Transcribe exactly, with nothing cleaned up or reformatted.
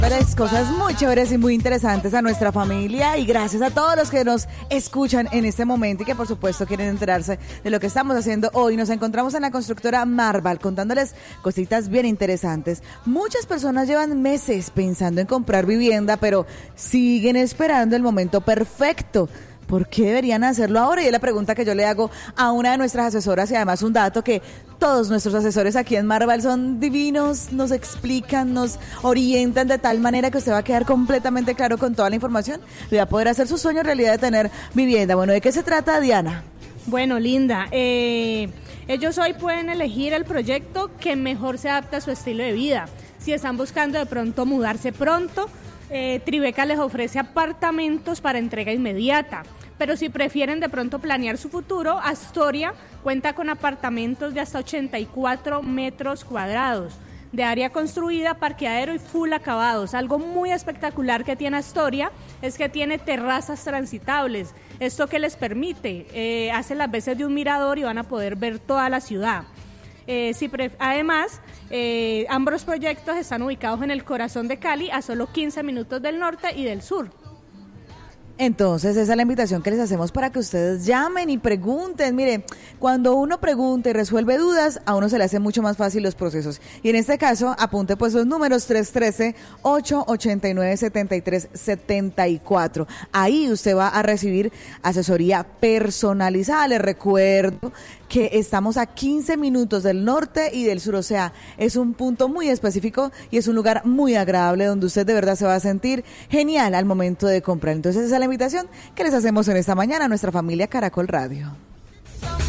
Cosas muy chéveres y muy interesantes a nuestra familia, y gracias a todos los que nos escuchan en este momento y que por supuesto quieren enterarse de lo que estamos haciendo hoy. Nos encontramos en la constructora Marval contándoles cositas bien interesantes. Muchas personas llevan meses pensando en comprar vivienda, pero siguen esperando el momento perfecto. ¿Por qué deberían hacerlo ahora? Y es la pregunta que yo le hago a una de nuestras asesoras, y además un dato que todos nuestros asesores aquí en Marval son divinos, nos explican, nos orientan de tal manera que usted va a quedar completamente claro con toda la información y va a poder hacer su sueño realidad de tener vivienda. Bueno, ¿de qué se trata, Diana? Bueno, Linda, eh, ellos hoy pueden elegir el proyecto que mejor se adapta a su estilo de vida. Si están buscando de pronto mudarse pronto, eh, Tribeca les ofrece apartamentos para entrega inmediata. Pero si prefieren de pronto planear su futuro, Astoria cuenta con apartamentos de hasta ochenta y cuatro metros cuadrados, de área construida, parqueadero y full acabados. Algo muy espectacular que tiene Astoria es que tiene terrazas transitables. Esto que les permite, eh, hace las veces de un mirador y van a poder ver toda la ciudad. Eh, si pre- además, eh, ambos proyectos están ubicados en el corazón de Cali, a solo quince minutos del norte y del sur. Entonces esa es la invitación que les hacemos para que ustedes llamen y pregunten. Mire, cuando uno pregunta y resuelve dudas, a uno se le hace mucho más fácil los procesos. Y en este caso, apunte pues los números tres uno tres, ocho ocho nueve, siete tres siete cuatro. Ahí usted va a recibir asesoría personalizada. Les recuerdo que estamos a quince minutos del norte y del sur, o sea, es un punto muy específico y es un lugar muy agradable donde usted de verdad se va a sentir genial al momento de comprar. Entonces esa es la invitación que les hacemos en esta mañana a nuestra familia Caracol Radio.